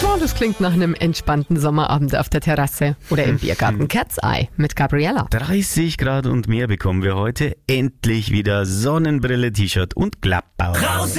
Ja, das klingt nach einem entspannten Sommerabend auf der Terrasse oder im Biergarten. Cat's Eye mit Gabriella. 30 Grad und mehr bekommen wir heute. Endlich wieder Sonnenbrille, T-Shirt und Klappbau. Raus